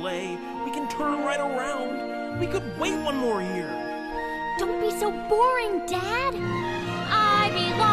delay, we can turn right around. We could wait one more year. Don't be so boring, Dad. I belong